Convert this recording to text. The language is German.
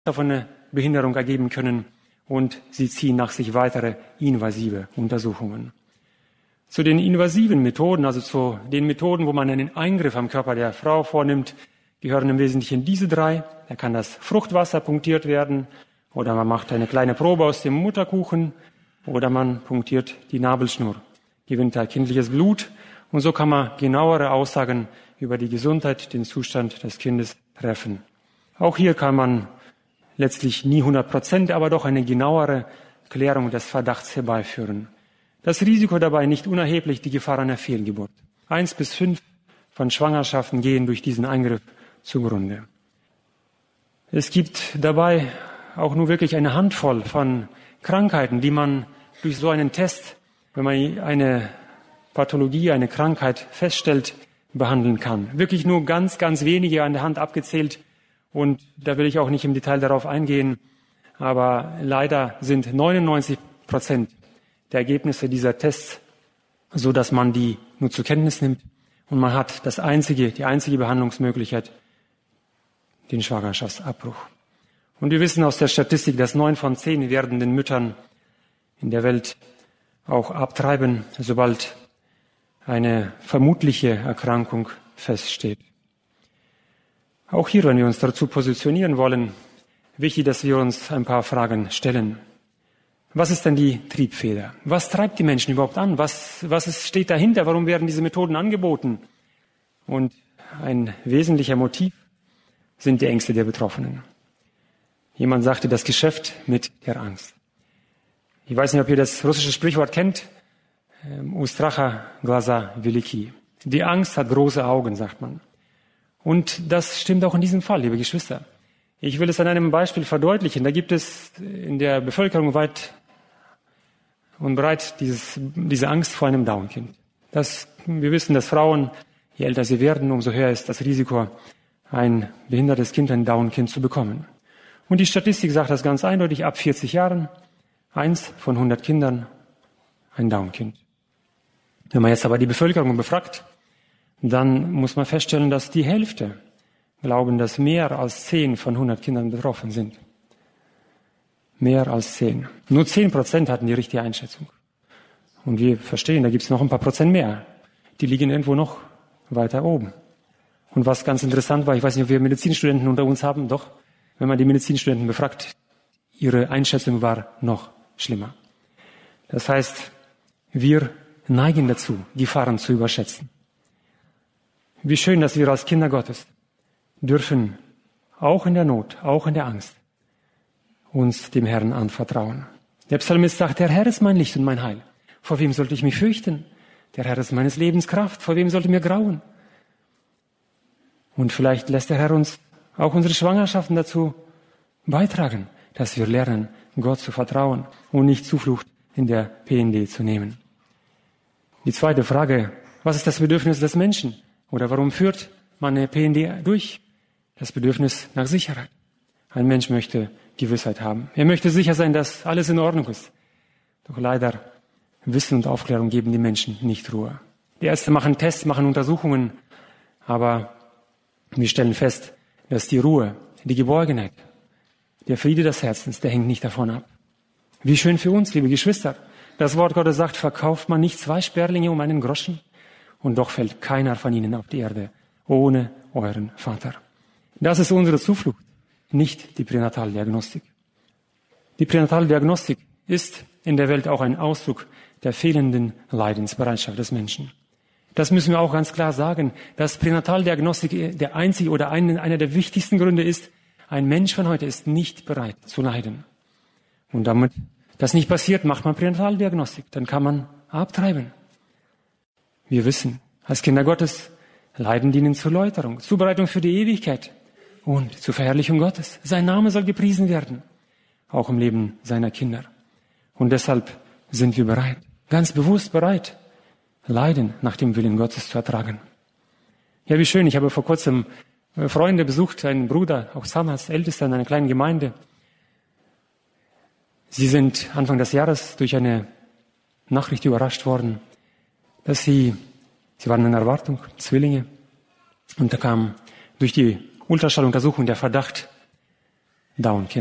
davon eine Behinderung ergeben können und sie ziehen nach sich weitere invasive Untersuchungen. Zu den invasiven Methoden, also zu den Methoden, wo man einen Eingriff am Körper der Frau vornimmt, gehören im Wesentlichen diese drei. Da kann das Fruchtwasser punktiert werden oder man macht eine kleine Probe aus dem Mutterkuchen oder man punktiert die Nabelschnur, gewinnt da kindliches Blut und so kann man genauere Aussagen über die Gesundheit, den Zustand des Kindes treffen. Auch hier kann man letztlich nie 100%, aber doch eine genauere Klärung des Verdachts herbeiführen. Das Risiko dabei nicht unerheblich, die Gefahr einer Fehlgeburt. 1 bis 5 von Schwangerschaften gehen durch diesen Eingriff zugrunde. Es gibt dabei auch nur wirklich eine Handvoll von Krankheiten, die man durch so einen Test, wenn man eine Pathologie, eine Krankheit feststellt, behandeln kann. Wirklich nur ganz, ganz wenige an der Hand abgezählt. Und da will ich auch nicht im Detail darauf eingehen. Aber leider sind 99% der Ergebnisse dieser Tests so, dass man die nur zur Kenntnis nimmt. Und man hat die einzige Behandlungsmöglichkeit, den Schwangerschaftsabbruch. Und wir wissen aus der Statistik, dass 9 von 10 werdenden Müttern in der Welt auch abtreiben, sobald eine vermutliche Erkrankung feststeht. Auch hier, wenn wir uns dazu positionieren wollen, wichtig, dass wir uns ein paar Fragen stellen. Was ist denn die Triebfeder? Was treibt die Menschen überhaupt an? Was steht dahinter? Warum werden diese Methoden angeboten? Und ein wesentlicher Motiv sind die Ängste der Betroffenen. Jemand sagte, das Geschäft mit der Angst. Ich weiß nicht, ob ihr das russische Sprichwort kennt. Ustracha glasa veliki. Die Angst hat große Augen, sagt man. Und das stimmt auch in diesem Fall, liebe Geschwister. Ich will es an einem Beispiel verdeutlichen. Da gibt es in der Bevölkerung weit und breit diese Angst vor einem Down-Kind. Wir wissen, dass Frauen, je älter sie werden, umso höher ist das Risiko, ein behindertes Kind, ein Down-Kind zu bekommen. Und die Statistik sagt das ganz eindeutig, ab 40 Jahren, 1 von 100 Kindern, ein Down-Kind. Wenn man jetzt aber die Bevölkerung befragt, dann muss man feststellen, dass die Hälfte glauben, dass mehr als 10 von 100 Kindern betroffen sind. Mehr als 10. Nur 10% hatten die richtige Einschätzung. Und wir verstehen, da gibt es noch ein paar Prozent mehr. Die liegen irgendwo noch weiter oben. Und was ganz interessant war, ich weiß nicht, ob wir Medizinstudenten unter uns haben, doch, wenn man die Medizinstudenten befragt, ihre Einschätzung war noch schlimmer. Das heißt, wir neigen dazu, Gefahren zu überschätzen. Wie schön, dass wir als Kinder Gottes dürfen, auch in der Not, auch in der Angst, uns dem Herrn anvertrauen. Der Psalmist sagt, der Herr ist mein Licht und mein Heil. Vor wem sollte ich mich fürchten? Der Herr ist meines Lebens Kraft. Vor wem sollte mir grauen? Und vielleicht lässt der Herr uns auch unsere Schwangerschaften dazu beitragen, dass wir lernen, Gott zu vertrauen und nicht Zuflucht in der PND zu nehmen. Die zweite Frage, was ist das Bedürfnis des Menschen? Oder warum führt man eine PND durch? Das Bedürfnis nach Sicherheit. Ein Mensch möchte Gewissheit haben. Er möchte sicher sein, dass alles in Ordnung ist. Doch leider, Wissen und Aufklärung geben die Menschen nicht Ruhe. Die Ärzte machen Tests, machen Untersuchungen, aber wir stellen fest, dass die Ruhe, die Geborgenheit, der Friede des Herzens, der hängt nicht davon ab. Wie schön für uns, liebe Geschwister. Das Wort Gottes sagt, verkauft man nicht 2 Sperlinge um einen Groschen? Und doch fällt keiner von ihnen auf die Erde ohne euren Vater. Das ist unsere Zuflucht, nicht die Pränataldiagnostik. Die Pränataldiagnostik ist in der Welt auch ein Ausdruck der fehlenden Leidensbereitschaft des Menschen. Das müssen wir auch ganz klar sagen, dass Pränataldiagnostik der einzige oder einer der wichtigsten Gründe ist, ein Mensch von heute ist nicht bereit zu leiden. Und damit das nicht passiert, macht man Pränataldiagnostik, dann kann man abtreiben. Wir wissen, als Kinder Gottes, Leiden dienen zur Läuterung, Zubereitung für die Ewigkeit und zur Verherrlichung Gottes. Sein Name soll gepriesen werden, auch im Leben seiner Kinder. Und deshalb sind wir bereit, ganz bewusst bereit, Leiden nach dem Willen Gottes zu ertragen. Ja, wie schön, ich habe vor kurzem Freunde besucht, einen Bruder, auch Samas, Ältester in einer kleinen Gemeinde. Sie sind Anfang des Jahres durch eine Nachricht überrascht worden, dass sie waren in Erwartung, Zwillinge, und da kam durch die Ultraschalluntersuchung der Verdacht, Down-Kind.